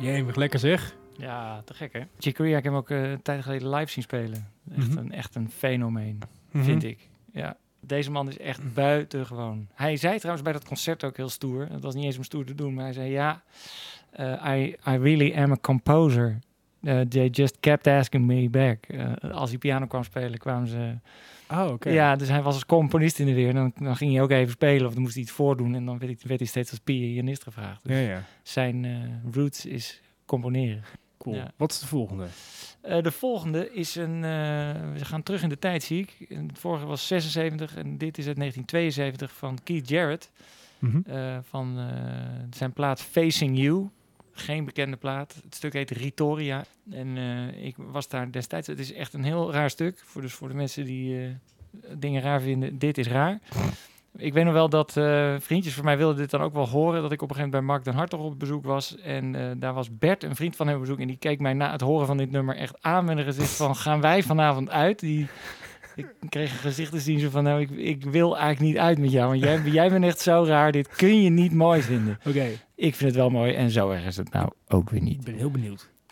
Jemig, lekker zeg. Ja, te gek hè. Chick Corea, ik heb hem ook een tijd geleden live zien spelen. Echt een fenomeen, vind ik. Ja, deze man is echt buitengewoon. Hij zei trouwens bij dat concert ook heel stoer. Het was niet eens om stoer te doen, maar hij zei I really am a composer. They just kept asking me back. Als hij piano kwam spelen, kwamen ze... Oh, oké. Ja, dus hij was als componist in de weer. Dan ging hij ook even spelen of dan moest hij iets voordoen. En dan werd hij steeds als pianist gevraagd. Dus Ja. zijn roots is componeren. Cool. Ja. Wat is de volgende? De volgende is we gaan terug in de tijd, zie ik. Het vorige was 76 en dit is uit 1972 van Keith Jarrett. Van zijn plaat Facing You. Geen bekende plaat. Het stuk heet Ritoria. En ik was daar destijds. Het is echt een heel raar stuk. Voor de mensen die dingen raar vinden. Dit is raar. Ik weet nog wel dat vriendjes van mij wilden dit dan ook wel horen. Dat ik op een gegeven moment bij Mark den Hartog op bezoek was. En daar was Bert, een vriend van hem, op bezoek. En die keek mij na het horen van dit nummer echt aan met een gezicht van... gaan wij vanavond uit? Ik kreeg een gezicht te zien zo van... nou, ik wil eigenlijk niet uit met jou. Want jij bent echt zo raar. Dit kun je niet mooi vinden. Oké. Ik vind het wel mooi. En zo erg is het nou ook weer niet. Ik ben heel benieuwd.